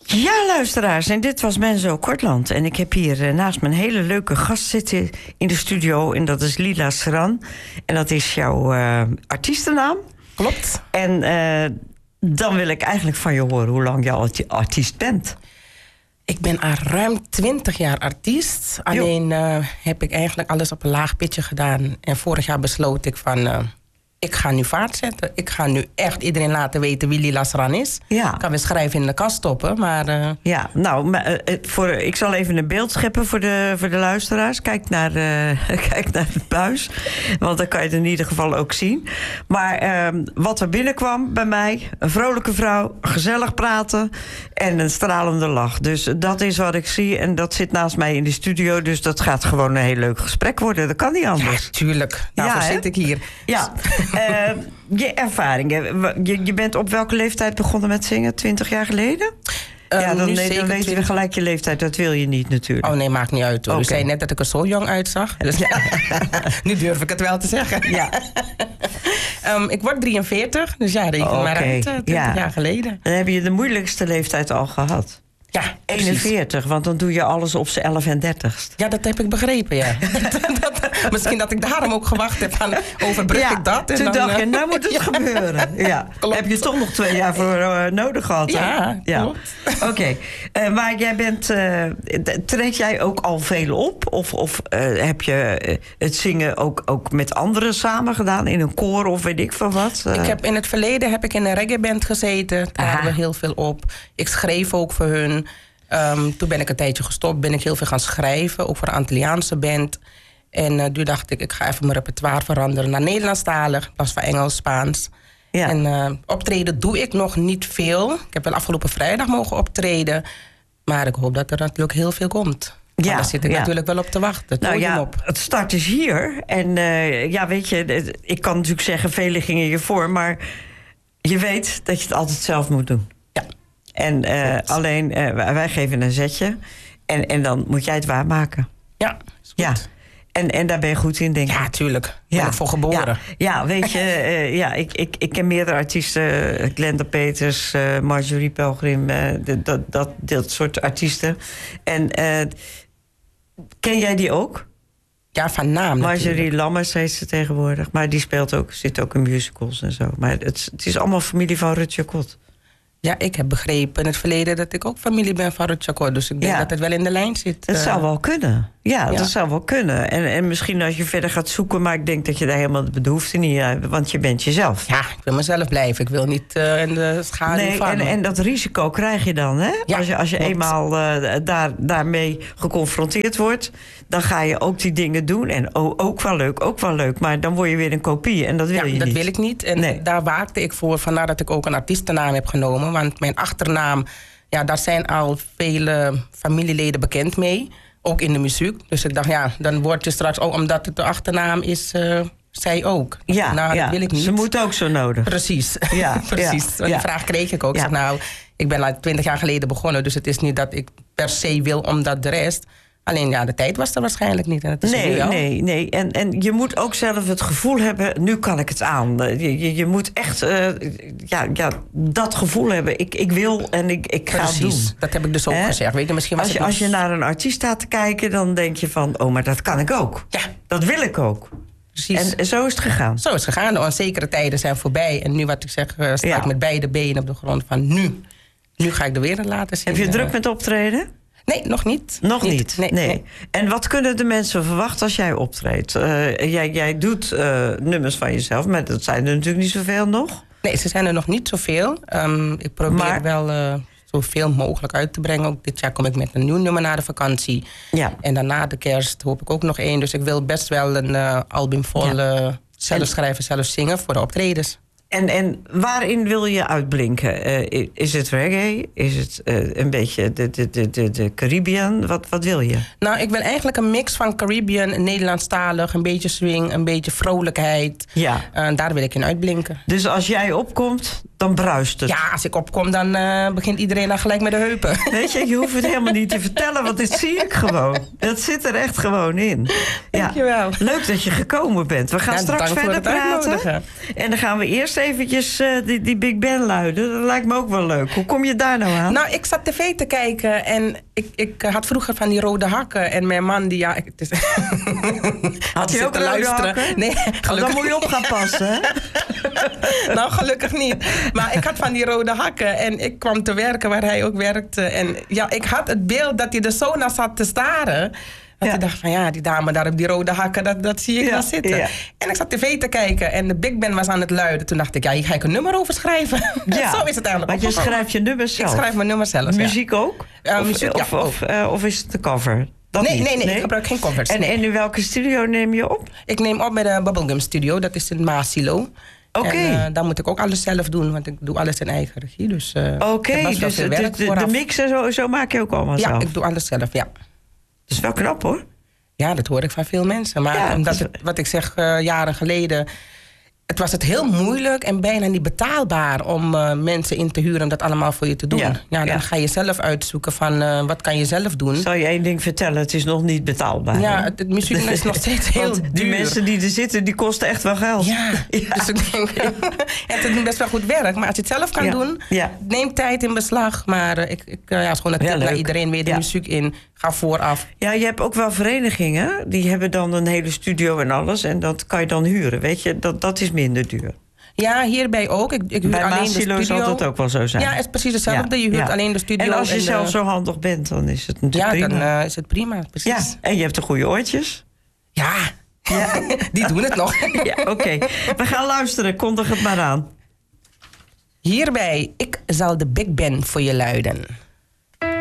Ja, luisteraars, en dit was Menzo Kortland. En ik heb hier naast me een hele leuke gast zitten in de studio. En dat is Lila Serran. En dat is jouw artiestennaam. Klopt. En dan wil ik eigenlijk van je horen hoe lang je al artiest bent. Ik ben al ruim 20 jaar artiest. Alleen heb ik eigenlijk alles op een laag pitje gedaan. En vorig jaar besloot ik van... ik ga nu vaart zetten. Ik ga nu echt iedereen laten weten wie Lila Serran is. Ja. Ik kan weer schrijven in de kast stoppen, maar... Ja, nou, ik zal even een beeld scheppen voor de luisteraars. Kijk naar het buis, want dan kan je het in ieder geval ook zien. Maar wat er binnenkwam bij mij, een vrolijke vrouw, gezellig praten en een stralende lach. Dus dat is wat ik zie en dat zit naast mij in de studio. Dus dat gaat gewoon een heel leuk gesprek worden. Dat kan niet anders. Ja, tuurlijk. Daarvoor zit ik hier. Ja. Je ervaringen. Je bent op welke leeftijd begonnen met zingen? 20 jaar geleden? Dan weten we gelijk je leeftijd. Dat wil je niet natuurlijk. Oh nee, maakt niet uit hoor. Okay. U zei net dat ik er zo jong uitzag. Dus nu durf ik het wel te zeggen. Ja. Ik word 43, dus ja, reken maar uit. 20 jaar geleden. Dan heb je de moeilijkste leeftijd al gehad. Ja, 41, precies. Want dan doe je alles op z'n 11 en 30ste. Ja, dat heb ik begrepen, ja. Misschien dat ik daarom ook gewacht heb van overbrug ik dat. En toen dan, dacht je, nou moet het gebeuren. Ja. Heb je toch nog 2 jaar voor nodig gehad? Ja, klopt. Oké. Maar jij bent... treed jij ook al veel op? Of heb je het zingen ook met anderen samen gedaan? In een koor of weet ik veel wat? In het verleden heb ik in een reggae-band gezeten. Daar hadden we heel veel op. Ik schreef ook voor hun. Toen ben ik een tijdje gestopt, ben ik heel veel gaan schrijven, ook voor een Antilliaanse band. En toen dacht ik ga even mijn repertoire veranderen naar Nederlandstalig, in plaats van Engels, Spaans. Ja. En optreden doe ik nog niet veel. Ik heb wel afgelopen vrijdag mogen optreden, maar ik hoop dat er natuurlijk heel veel komt. Ja, daar zit ik natuurlijk wel op te wachten. Het start is hier. En weet je, ik kan natuurlijk zeggen, velen gingen je voor, maar je weet dat je het altijd zelf moet doen. En alleen, wij geven een zetje. En dan moet jij het waarmaken. Ja, is goed. Ja. En daar ben je goed in, denk ik. Ja, tuurlijk. Ben ik voor geboren. Ja, weet je, ik ken meerdere artiesten. Glenda Peters, Marjorie Pelgrim. Dat soort artiesten. En ken jij die ook? Ja, van naam Marjorie natuurlijk. Lammers heet ze tegenwoordig. Maar die zit ook in musicals en zo. Maar het is allemaal familie van Rut Jacot. Ja, ik heb begrepen in het verleden dat ik ook familie ben van Rut Jacot. Dus ik denk dat het wel in de lijn zit. Het zou wel kunnen. Ja, dat zou wel kunnen. En misschien als je verder gaat zoeken, maar ik denk dat je daar helemaal de behoefte niet hebt, want je bent jezelf. Ja, ik wil mezelf blijven. Ik wil niet in de schaduw vallen. En dat risico krijg je dan, hè? Ja, als je eenmaal daarmee geconfronteerd wordt, dan ga je ook die dingen doen. En ook wel leuk. Maar dan word je weer een kopie en dat wil je niet. Dat wil ik niet. En daar waakte ik voor, vandaar dat ik ook een artiestennaam heb genomen. Want mijn achternaam, daar zijn al vele familieleden bekend mee. Ook in de muziek. Dus ik dacht, dan word je straks ook, omdat het de achternaam is, zij ook. Dat wil ik niet. Ze moet ook zo nodig. Precies. Ja, precies. Want die vraag kreeg ik ook. Ik zeg, ik ben al 20 jaar geleden begonnen. Dus het is niet dat ik per se wil omdat de rest. Alleen de tijd was er waarschijnlijk niet. En het is nee. En je moet ook zelf het gevoel hebben, nu kan ik het aan. Je moet echt dat gevoel hebben. Ik wil en ik ga het doen. Dat heb ik dus ook gezegd. Weet je, misschien als je naar een artiest staat te kijken, dan denk je van, oh, maar dat kan ik ook. Ja. Dat wil ik ook. Precies. En zo is het gegaan. Zo is het gegaan. De onzekere tijden zijn voorbij. En nu, wat ik zeg, sta ik met beide benen op de grond van nu ga ik de wereld laten zien. Heb je druk met optreden? Nee, nog niet. Nog niet? Nee. En wat kunnen de mensen verwachten als jij optreedt? Jij doet nummers van jezelf, maar dat zijn er natuurlijk niet zoveel nog. Nee, ze zijn er nog niet zoveel. Ik probeer wel zoveel mogelijk uit te brengen. Ook dit jaar kom ik met een nieuw nummer na de vakantie. Ja. En daarna de kerst hoop ik ook nog 1. Dus ik wil best wel een album vol zelf schrijven, zelf zingen voor de optredens. En waarin wil je uitblinken? Is het reggae? Is het een beetje de Caribbean? Wat wil je? Nou, ik wil eigenlijk een mix van Caribbean, Nederlandstalig, een beetje swing, een beetje vrolijkheid. Ja. Daar wil ik in uitblinken. Dus als jij opkomt, Dan bruist het. Ja, als ik opkom, dan begint iedereen dan gelijk met de heupen. Weet je het helemaal niet te vertellen, want dit zie ik gewoon. Dat zit er echt gewoon in. Dankjewel. Leuk dat je gekomen bent. We gaan straks verder praten. En dan gaan we eerst eventjes die Big Ben luiden. Dat lijkt me ook wel leuk. Hoe kom je daar nou aan? Nou, ik zat tv te kijken en ik had vroeger van die rode hakken. En mijn man, die had je ook te luisteren. Nee, dan moet je op gaan passen, hè? Nou, gelukkig niet. Maar ik had van die rode hakken en ik kwam te werken waar hij ook werkte. En ja, ik had het beeld dat hij er zo naar zat te staren. Dat ik dacht van die dame daar op die rode hakken, dat zie ik wel zitten. Ja. En ik zat tv te kijken en de Big Ben was aan het luiden. Toen dacht ik, hier ga ik een nummer over schrijven. Ja. Zo is het eigenlijk. Want je schrijft je nummers zelf? Ik schrijf mijn nummers zelf, Muziek ook? Of is het de cover? Nee, ik gebruik geen covers. En in welke studio neem je op? Ik neem op bij de Bubblegum Studio, dat is in Maasilo. En dan moet ik ook alles zelf doen, want ik doe alles in eigen regie. Dus, dus de mix en zo maak je ook allemaal zelf? Ja, ik doe alles zelf, ja. Dat is wel knap, hoor. Ja, dat hoor ik van veel mensen. Maar omdat wat ik zeg, jaren geleden... Het was het heel moeilijk en bijna niet betaalbaar om mensen in te huren om dat allemaal voor je te doen. Dan ga je zelf uitzoeken van wat kan je zelf doen. Zal je één ding vertellen, het is nog niet betaalbaar. Ja, het muziek is nog steeds heel duur. Die mensen die er zitten, die kosten echt wel geld. Ja. Dus ik denk, het doet best wel goed werk. Maar als je het zelf kan doen, neem tijd in beslag. Maar het is gewoon een tip naar iedereen weer de muziek in. Ga vooraf. Ja, je hebt ook wel verenigingen. Die hebben dan een hele studio en alles. En dat kan je dan huren, weet je. Dat is minder duur. Ja, hierbij ook. Ik huur bij alleen de studio. zal dat ook wel zo zijn. Ja, het is precies hetzelfde. Je huurt alleen de studio. En als je zelf zo handig bent, dan is het natuurlijk prima. Ja, dan is het prima. Precies. Ja, en je hebt de goede oortjes. Ja. Die doen het nog. Ja, oké. We gaan luisteren. Kondig het maar aan. Hierbij, ik zal de Big Ben voor je luiden.